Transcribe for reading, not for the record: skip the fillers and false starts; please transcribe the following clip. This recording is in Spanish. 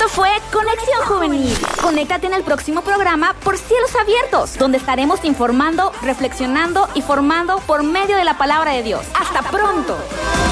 Esto fue Conexión Juvenil. Conéctate en el próximo programa por Cielos Abiertos, donde estaremos informando, reflexionando y formando por medio de la palabra de Dios. ¡Hasta pronto!